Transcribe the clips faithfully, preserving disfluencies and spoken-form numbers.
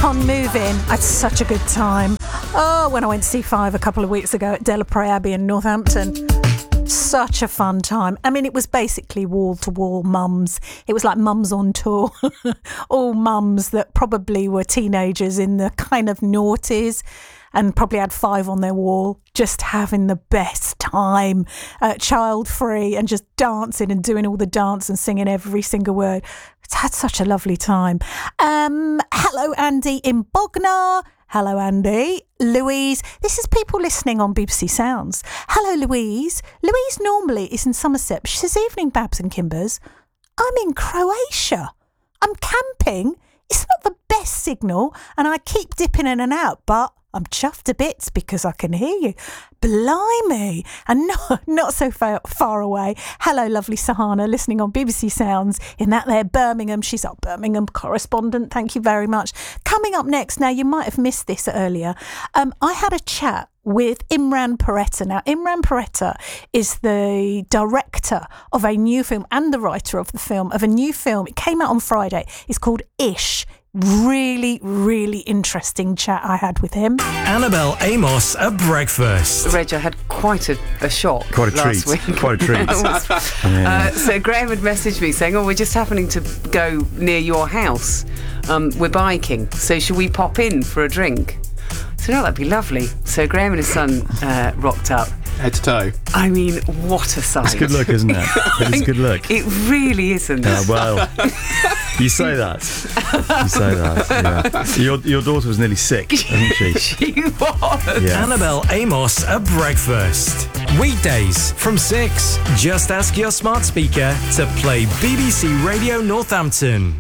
Keep on moving. I had such a good time. Oh, when I went to see Five a couple of weeks ago at Delaprey Abbey in Northampton. Such a fun time. I mean, it was basically wall-to-wall mums. It was like mums on tour. All mums that probably were teenagers in the kind of noughties and probably had Five on their wall, just having the best time, uh, child-free and just dancing and doing all the dance and singing every single word. It's had such a lovely time. Um, hello, Andy in Bognor. Hello, Andy. Louise. This is people listening on B B C Sounds. Hello, Louise. Louise normally is in Somerset. She says, evening, Babs and Kimbers. I'm in Croatia. I'm camping. It's not the best signal, and I keep dipping in and out, but I'm chuffed to bits because I can hear you. Blimey. And not, not so far, far away. Hello, lovely Sahana, listening on B B C Sounds in that there Birmingham. She's our Birmingham correspondent. Thank you very much. Coming up next, now you might have missed this earlier. Um, I had a chat with Imran Peretta. Now, Imran Peretta is the director of a new film and the writer of the film, of a new film. It came out on Friday. It's called Ish. Really, really interesting chat I had with him. Annabelle Amos at breakfast. Reg, I had quite a, a shock Quite a last treat. week. Quite a treat. uh, so Graham had messaged me saying, oh, we're just happening to go near your house. Um, we're biking, so should we pop in for a drink? So, no, that'd be lovely. So Graham and his son uh, rocked up. Head to toe. I mean, what a sight. It's good look, isn't it? It's good look. It really isn't. Uh, well, you say that. You say that, yeah. Your, your daughter was nearly sick, wasn't she? She was. Yeah. Annabelle Amos at breakfast. Weekdays from six. Just ask your smart speaker to play B B C Radio Northampton.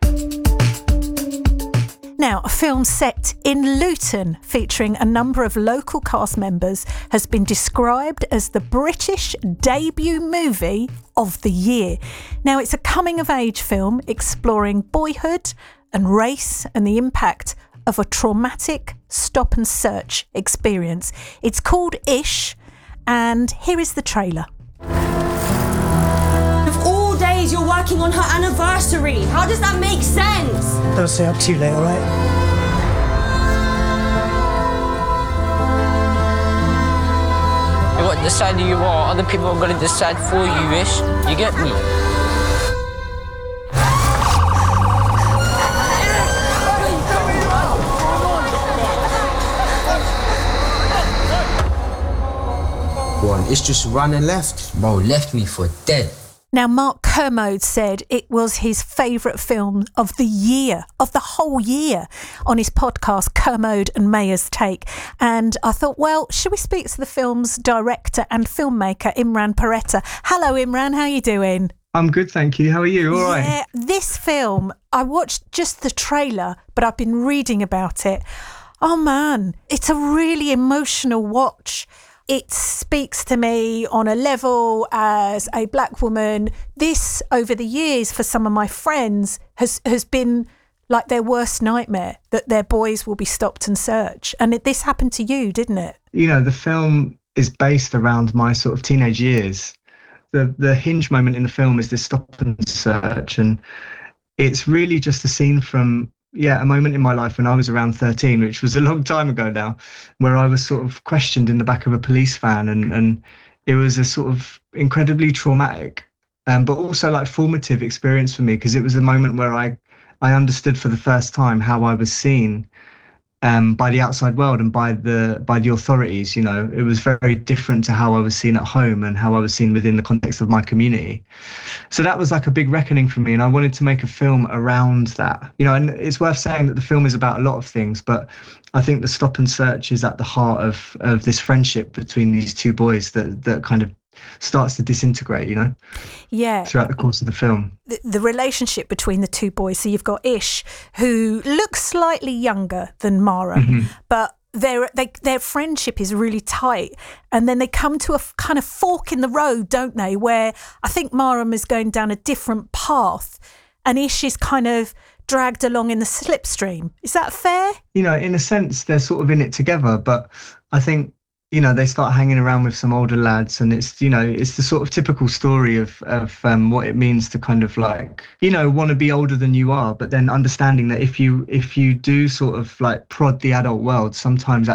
Now, a film set in Luton featuring a number of local cast members has been described as the British debut movie of the year. Now, it's a coming-of-age film exploring boyhood and race and the impact of a traumatic stop-and-search experience. It's called Ish, and here is the trailer. You're working on her anniversary. How does that make sense? Don't stay up too late, all right? What decide you are, other people are going to decide for you, Ish. You get me? One, it's just run and left. Bro, left me for dead. Now, Mark Kermode said it was his favourite film of the year, of the whole year, on his podcast, Kermode and Mayer's Take. And I thought, well, should we speak to the film's director and filmmaker, Imran Peretta? Hello, Imran, how are you doing? I'm good, thank you. How are you? All right. Yeah, this film, I watched just the trailer, but I've been reading about it. Oh, man, it's a really emotional watch. It speaks to me on a level as a black woman. This, over the years, for some of my friends, has, has been like their worst nightmare, that their boys will be stopped and searched. And it, this happened to you, didn't it? You know, the film is based around my sort of teenage years. The the hinge moment in the film is this stop and search. And it's really just a scene from... yeah, a moment in my life when I was around thirteen, which was a long time ago now, where I was sort of questioned in the back of a police van, and, and it was a sort of incredibly traumatic, um, but also like formative experience for me, because it was a moment where I, I understood for the first time how I was seen um, by the outside world and by the by the authorities. You know, it was very different to how I was seen at home and how I was seen within the context of my community. So that was like a big reckoning for me, and I wanted to make a film around that. You know, and it's worth saying that the film is about a lot of things, but I think the stop and search is at the heart of of this friendship between these two boys that that kind of starts to disintegrate, you know, yeah, throughout the course of the film. The, the relationship between the two boys. So you've got Ish, who looks slightly younger than Mara, mm-hmm. but their they, their friendship is really tight, and then they come to a f- kind of fork in the road, don't they, where I think Maram is going down a different path and Ish is kind of dragged along in the slipstream. Is that fair? You know, in a sense, they're sort of in it together, but I think you know, they start hanging around with some older lads, and it's, you know, it's the sort of typical story of of um, what it means to kind of like, you know, want to be older than you are, but then understanding that if you if you do sort of like prod the adult world, sometimes